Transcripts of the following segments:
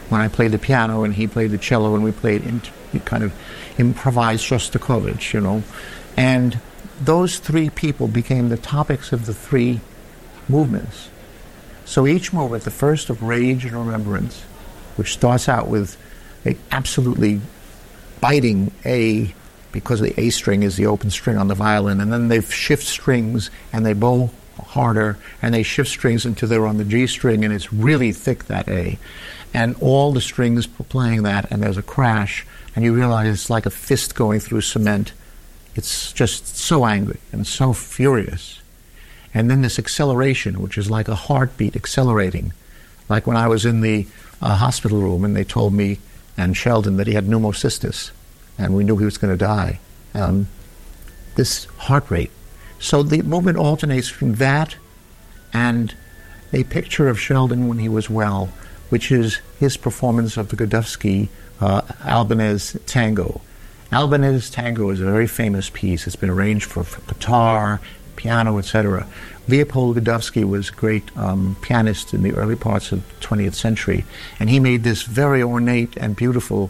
when I played the piano and he played the cello, and we played kind of improvised Shostakovich, And those three people became the topics of the three movements. So each movement, the first of Rage and Remembrance, which starts out with a absolutely biting A, because the A string is the open string on the violin, and then they shift strings and they bow harder, and they shift strings until they're on the G string, and it's really thick, that A. And all the strings playing that, and there's a crash, and you realize it's like a fist going through cement. It's just so angry and so furious. And then this acceleration, which is like a heartbeat accelerating. Like when I was in the hospital room and they told me and Sheldon that he had pneumocystis, and we knew he was going to die. This heart rate. So the movement alternates from that and a picture of Sheldon when he was well, which is his performance of the Godofsky Albanese Tango. Albanese Tango is a very famous piece. It's been arranged for guitar, piano, etc. Leopold Godofsky was a great pianist in the early parts of the 20th century, and he made this very ornate and beautiful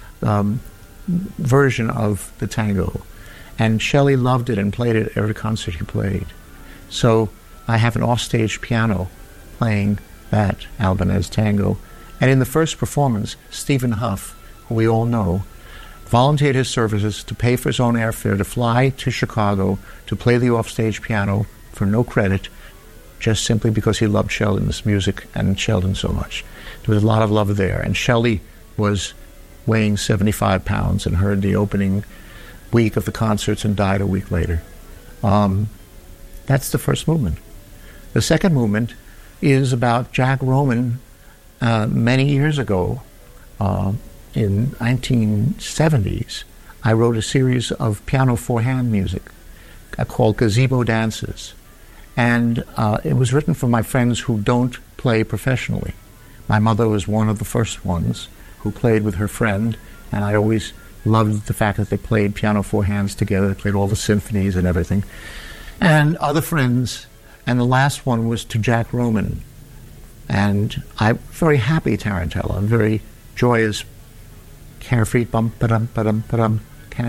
version of the tango. And Shelley loved it and played it at every concert he played. So I have an offstage piano playing that Albanese Tango. And in the first performance, Stephen Huff, who we all know, volunteered his services to pay for his own airfare to fly to Chicago to play the offstage piano for no credit, just simply because he loved Sheldon's music and Sheldon so much. There was a lot of love there. And Shelley was weighing 75 pounds and heard the opening week of the concerts and died a week later. That's the first movement. The second movement is about Jack Roman. Many years ago, in 1970s, I wrote a series of piano four-hand music called Gazebo Dances. And it was written for my friends who don't play professionally. My mother was one of the first ones who played with her friend, and I always loved the fact that they played piano four hands together. They played all the symphonies and everything. And other friends, and the last one was to Jack Roman. And I'm very happy Tarantella. I'm very joyous, carefree, Tarantella.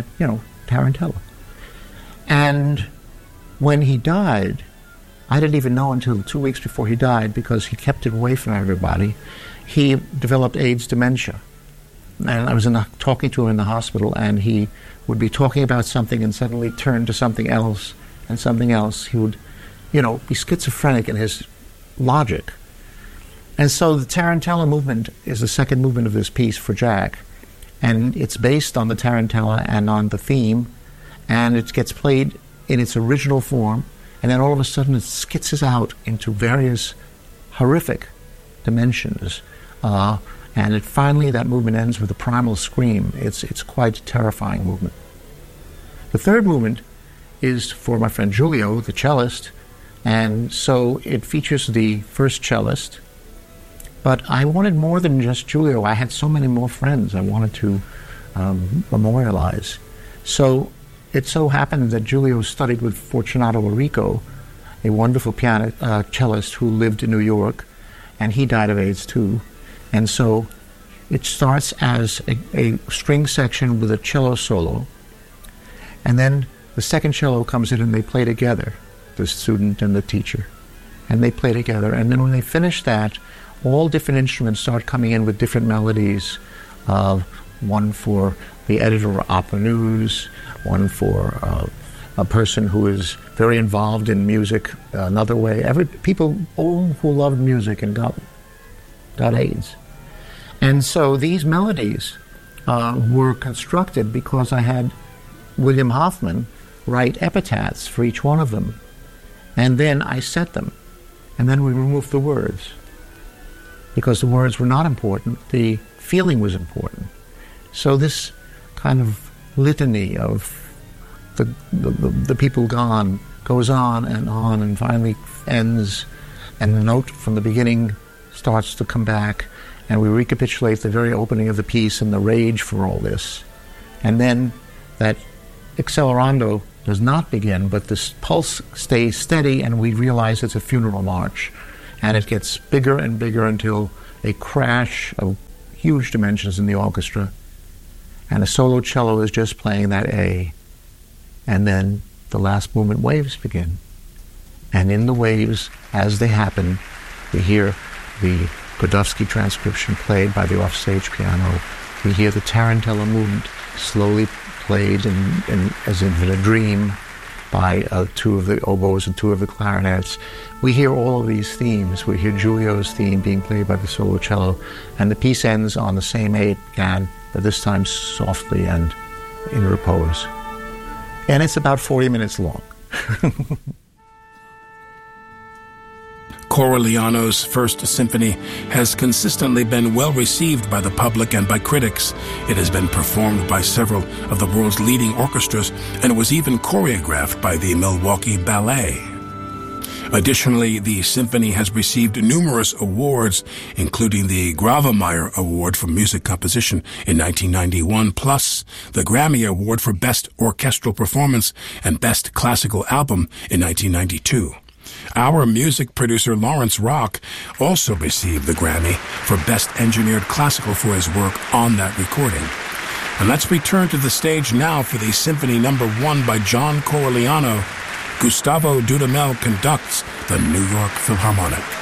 And when he died, I didn't even know until 2 weeks before he died, because he kept it away from everybody. He developed AIDS dementia. And I was talking to him in the hospital, and he would be talking about something and suddenly turn to something else and something else. He would, be schizophrenic in his logic. And so the Tarantella movement is the second movement of this piece for Jack. And it's based on the Tarantella and on the theme, and it gets played in its original form, and then all of a sudden it skitzes out into various horrific dimensions. And finally that movement ends with a primal scream. It's quite a terrifying movement. The third movement is for my friend Giulio, the cellist, and so it features the first cellist. But I wanted more than just Giulio. I had so many more friends I wanted to memorialize. So it so happened that Giulio studied with Fortunato Enrico, a wonderful cellist who lived in New York, and he died of AIDS too. And so it starts as a string section with a cello solo, and then the second cello comes in and they play together, the student and the teacher, and they play together. And then when they finish that, all different instruments start coming in with different melodies, one for the editor of Opera News, one for a person who is very involved in music, another way. People all who loved music and got AIDS. And so these melodies were constructed because I had William Hoffman write epitaphs for each one of them. And then I set them. And then we removed the words. Because the words were not important, the feeling was important. So this kind of litany of the people gone goes on, and finally ends, and the note from the beginning starts to come back, and we recapitulate the very opening of the piece and the rage for all this. And then that accelerando does not begin, but this pulse stays steady, and we realize it's a funeral march. And it gets bigger and bigger until a crash of huge dimensions in the orchestra, and a solo cello is just playing that A, and then the last movement waves begin. And in the waves, as they happen, we hear the Godofsky transcription played by the offstage piano. We hear the Tarantella movement slowly played as if in a dream by two of the oboes and two of the clarinets. We hear all of these themes. We hear Giulio's theme being played by the solo cello, and the piece ends on the same A again, but this time softly and in repose. And it's about 40 minutes long. Corigliano's First Symphony has consistently been well received by the public and by critics. It has been performed by several of the world's leading orchestras, and it was even choreographed by the Milwaukee Ballet. Additionally, the symphony has received numerous awards, including the Grawemeyer Award for Music Composition in 1991, plus the Grammy Award for Best Orchestral Performance and Best Classical Album in 1992. Our music producer Lawrence Rock also received the Grammy for Best Engineered Classical for his work on that recording. And let's return to the stage now for the Symphony No. 1 by John Corigliano. Gustavo Dudamel conducts the New York Philharmonic.